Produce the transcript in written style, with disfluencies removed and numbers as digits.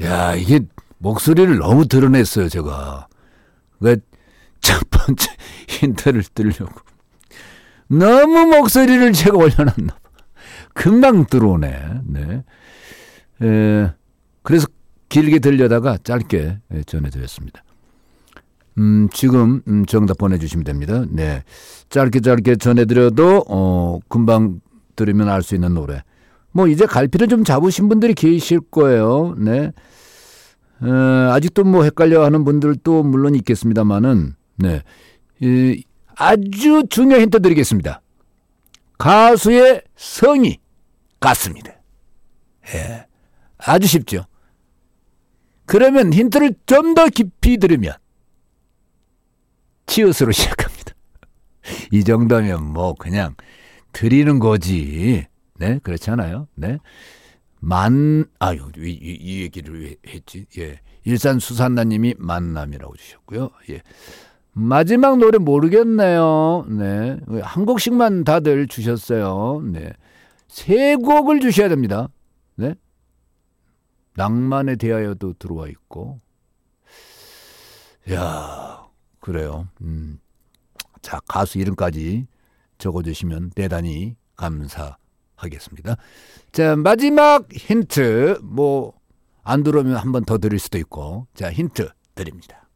야, 이게 목소리를 너무 드러냈어요, 제가. 그 첫 번째 힌트를 드리려고. 너무 목소리를 제가 올려놨나 봐. 금방 들어오네. 네. 그래서 길게 들려다가 짧게 전해드렸습니다. 지금 정답 보내주시면 됩니다. 네. 짧게 전해드려도 금방 들으면 알 수 있는 노래. 뭐 이제 갈피를 좀 잡으신 분들이 계실 거예요. 네. 아직도 뭐 헷갈려하는 분들도 물론 있겠습니다만은, 네. 아주 중요한 힌트 드리겠습니다. 가수의 성이 같습니다. 예. 아주 쉽죠. 그러면 힌트를 좀 더 깊이 들으면 치읓으로 시작합니다. 이 정도면 뭐 그냥 드리는 거지. 네, 그렇지 않아요? 네. 이 얘기를 왜 했지? 예. 일산 수산나님이 만남이라고 주셨고요. 예. 마지막 노래 모르겠네요. 네. 한 곡씩만 다들 주셨어요. 네. 세 곡을 주셔야 됩니다. 네. 낭만에 대하여도 들어와 있고. 야, 그래요. 자, 가수 이름까지 적어주시면 대단히 감사하겠습니다. 자, 마지막 힌트, 뭐, 안 들어오면 한 번 더 드릴 수도 있고, 자, 힌트 드립니다.